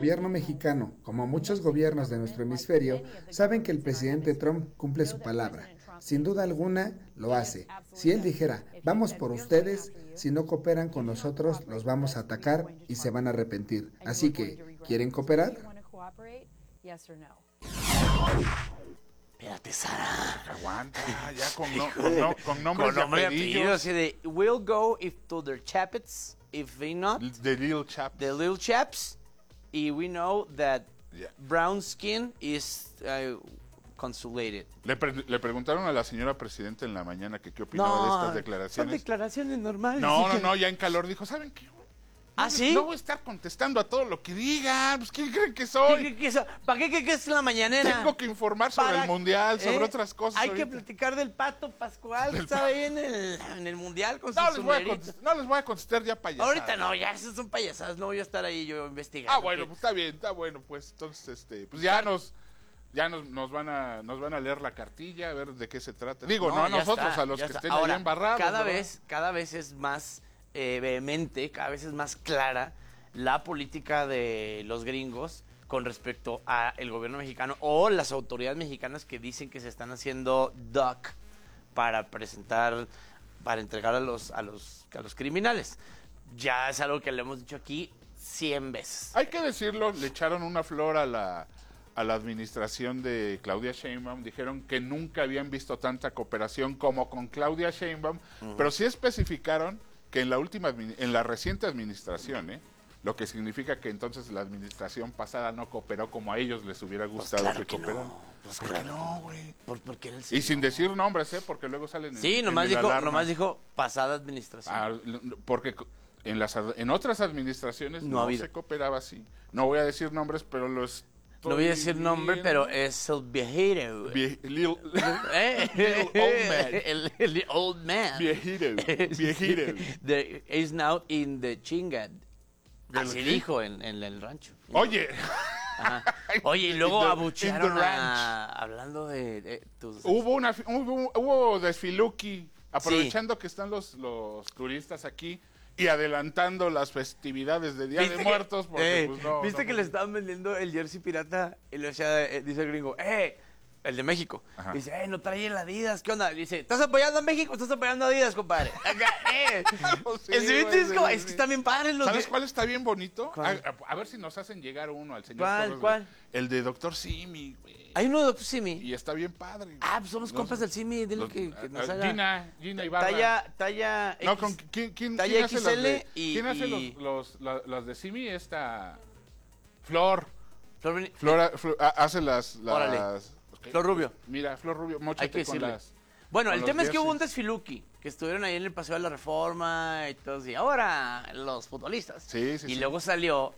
gobierno mexicano, como muchos gobiernos de nuestro hemisferio, saben que el presidente Trump cumple su palabra. Sin duda alguna, lo hace. Si él dijera, vamos por ustedes, si no cooperan con nosotros, los vamos a atacar y se van a arrepentir. Así que, ¿quieren cooperar? Espérate, Sara. Aguanta, ya con nombres Con nombre y y apellido, apellidos. así de, we'll go if to their chappets, if they not, The Little Chap. the little chaps, y we know that Yeah. brown skin is consulated. Le preguntaron a la señora presidenta en la mañana que qué opinaba de estas son declaraciones. declaraciones normales. No, ya en calor dijo, ¿saben qué? ¿Ah, sí? No voy a estar contestando a todo lo que digan. Pues, ¿quién creen que soy? ¿Para qué es la mañanera? Tengo que informar sobre el mundial, sobre otras cosas. Hay que ahorita. platicar del Pato Pascual que estaba ahí en el mundial con No sus no les voy a contestar ya payasadas. Ahorita no, ya esas son payasadas, no voy a estar ahí yo investigando. Bueno, pues está bien, está bueno, pues entonces pues ya nos van a leer la cartilla, a ver de qué se trata. Digo, no a ya nosotros, está, a los ya que está. estén Ahora, ahí embarrados. cada vez es más vehemente, cada vez es más clara la política de los gringos con respecto a el gobierno mexicano o las autoridades mexicanas que dicen que se están haciendo duck para entregar a los criminales. Ya es algo que le hemos dicho aquí 100 veces. Hay que decirlo, le echaron una flor a la administración de Claudia Sheinbaum, dijeron que nunca habían visto tanta cooperación como con Claudia Sheinbaum, pero sí especificaron que en la reciente administración, lo que significa que entonces la administración pasada no cooperó como a ellos les hubiera gustado claro que que cooperaran. no, pues ¿Por claro qué no, güey? Porque era el Y señor. sin decir nombres, porque luego salen Sí, en nomás el dijo, alarma. pasada administración. Porque en otras administraciones No ha no habido. se cooperaba así. No voy a decir nombres, pero No voy a decir nombre, pero es el viejero. Little old man. El old man. Viejito. Is now in the chingad. ¿Del Así qué? dijo en el rancho. Oye, Ajá. Oye, y luego In the abuchearon ranch. hablando de tus... hubo desfiluki, aprovechando que están los turistas aquí y adelantando las festividades de Día de Muertos, porque pues no. ¿Viste no, que le estaban vendiendo el jersey pirata? Y le decía, dice el gringo, el de México. Ajá. Dice, no trae el Adidas, ¿qué onda? Dice, ¿estás apoyando a México o estás apoyando a Adidas, compadre? Acá, Sí, el güey, es como, sí, es que sí. están bien padres los ¿Sabes de- cuál está bien bonito? ¿Cuál? A ver si nos hacen llegar uno al señor ¿Cuál, Torres, cuál? güey. El de Doctor Simi, güey. Hay uno de Dr. Simi. Y está bien padre. Pues somos compas del Simi, dile que nos haga. Gina Ibarra. Talla No, X. ¿quién talla hace las de, XL y- ¿quién hace y- las de Simi? Flor. Flor, Hace las Órale. Ok. Flor Rubio. Mira, Flor Rubio, Hay que móchate con decirle. las. Bueno, con el los tema es que hubo un jerseys. desfiluki, que estuvieron ahí en el Paseo de la Reforma y todo, y ahora los futbolistas. Sí. Y luego salió,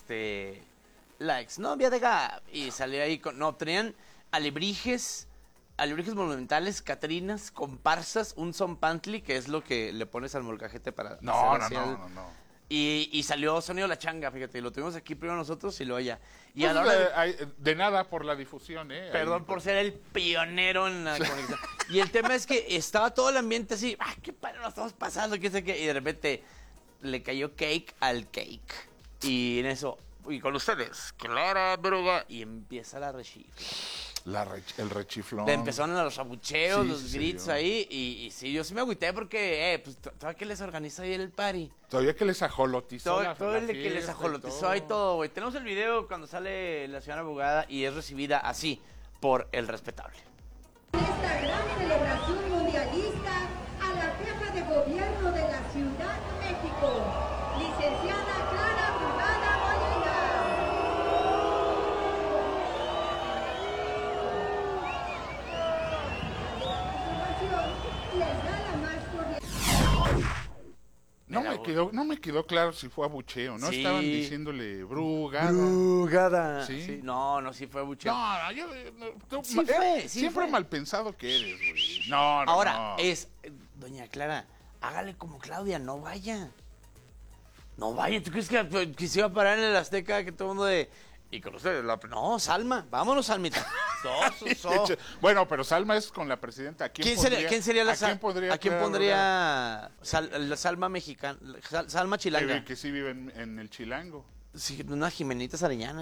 la exnovia de Gab, y salió ahí tenían alebrijes monumentales, catrinas, comparsas, un zompantli, que es lo que le pones al molcajete para No. hacer así Y salió Sonido La Changa, fíjate, lo tuvimos aquí primero nosotros y luego ella. Y a la hora de nada por la difusión, Perdón Ahí- por ser el pionero en la conexión. Y el tema es que estaba todo el ambiente así, qué padre nos estamos pasando, qué sé qué. Y de repente le cayó cake al cake. Y en eso, y con ustedes, Clara Bruga. Y empieza la rechifla. el rechiflón. Empezaron los abucheos, Sí, los sí, gritos sí, ahí. Y sí, yo sí me agüité porque, pues, todavía que les organiza ahí el party. Todavía que les ajolotizó Todo el que les fiesta y ajolotizó ahí todo, güey. Tenemos el video cuando sale la señora abogada y es recibida así por el respetable. Esta gran celebración mundialista a la jefa de gobierno de la Ciudad de México, licenciada Clara Brugada Molina. Les da la más cordial. No me quedó claro si fue abucheo, ¿no? Sí. Estaban diciéndole brugada. Brugada. ¿Sí? Sí, no, sí fue abucheo. No, tú, Sí fue, sí siempre fue. mal pensado que eres, güey. No. Ahora, doña Clara, hágale como Claudia, no vaya. No vaya, ¿tú crees que se iba a parar en el Azteca que todo el mundo de... Y con ustedes, no, Salma, vámonos, Salmita. Bueno, pero Salma es con la presidenta. ¿Quién sería la ¿A quién pondría la Salma mexicana? Salma chilanga. Que sí vive en el Chilango. Sí, una Jimenita Arellana.